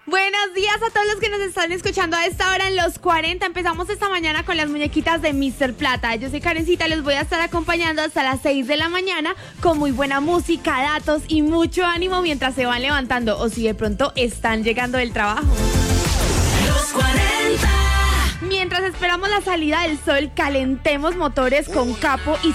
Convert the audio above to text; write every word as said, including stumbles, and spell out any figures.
Buenos días a todos los que nos están escuchando a esta hora en Los cuarenta. Empezamos esta mañana con las muñequitas de míster Plata. Yo soy Karencita, les voy a estar acompañando hasta las seis de la mañana con muy buena música, datos y mucho ánimo mientras se van levantando o si de pronto están llegando del trabajo. Los cuarenta. Mientras esperamos la salida del sol, calentemos motores con Capo y